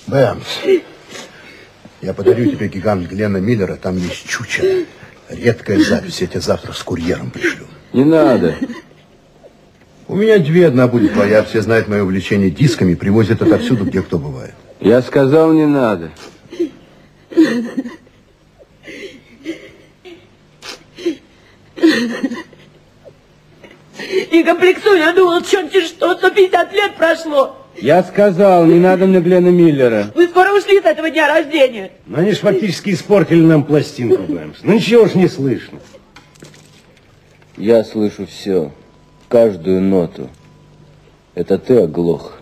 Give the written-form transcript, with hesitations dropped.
Бэмс, я подарю тебе гигант Глена Миллера, там есть чучело. Редкая запись, я тебе завтра с курьером пришлю. Не надо. У меня две, одна будет твоя. Все знают мое увлечение дисками, привозят отовсюду, где кто бывает. Я сказал, не надо. Не комплексуй, я думал, черти что, 150 лет прошло. Я сказал, не надо мне Глена Миллера. Вы скоро ушли с этого дня рождения. Но они ж фактически испортили нам пластинку, Бэмс. Ну ничего ж не слышно. Я слышу все, каждую ноту. Это ты оглох.